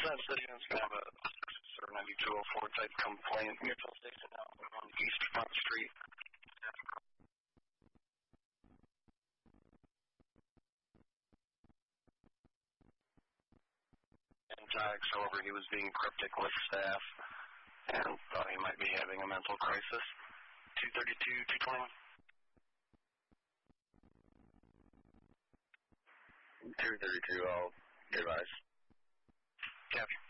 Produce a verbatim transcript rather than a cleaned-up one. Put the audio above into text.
That city is going to have a ninety-two oh four type complaint. Mutual station out on East Front Street. And tags, however, he was being cryptic with staff and thought he might be having a mental crisis. two thirty-two, two twenty. two thirty-two, I'll advise. Capture.